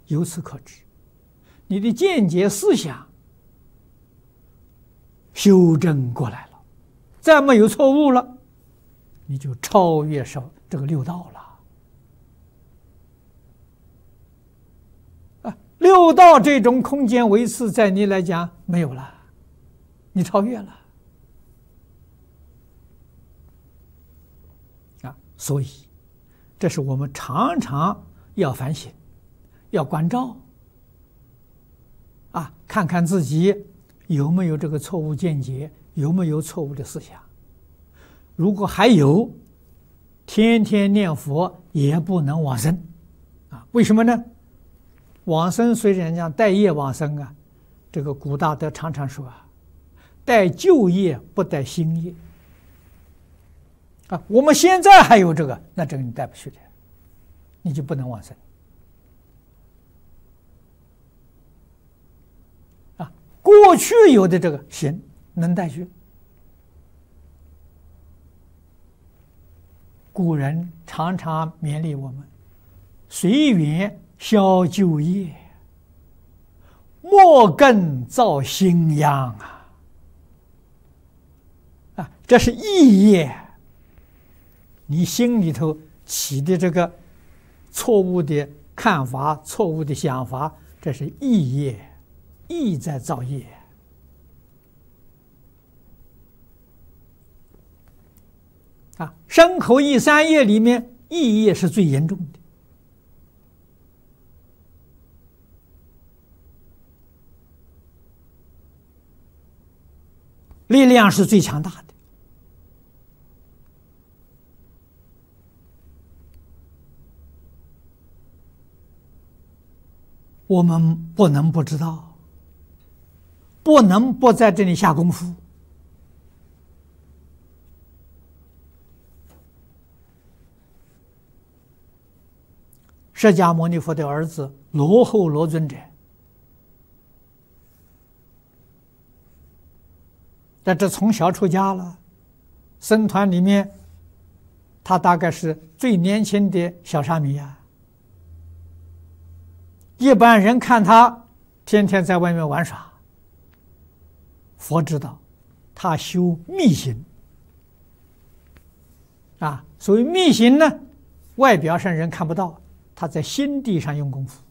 由此可知，你的见解思想修正过来了，再没有错误了，你就超越上这个六道了。六道这种空间维次在你来讲没有了，你超越了所以这是我们常常要反省，要关照看看自己有没有这个错误见解，有没有错误的思想。如果还有，天天念佛也不能往生为什么呢？往生虽然讲带业往生这个古大德常常说带旧业不带新业我们现在还有这个，那这个你带不去的，你就不能往生过去有的这个行能带去。古人常常勉励我们随缘消旧业，莫更造新殃这是意业，你心里头起的这个错误的看法、错误的想法，这是意业，意在造业身口意三业里面，意业是最严重的。力量是最强大的。我们不能不知道，不能不在这里下功夫。释迦牟尼佛的儿子罗睺罗尊者，但这从小出家了，僧团里面他大概是最年轻的小沙弥一般人看他天天在外面玩耍，佛知道他修密行所谓密行呢，外表上人看不到，他在心地上用功夫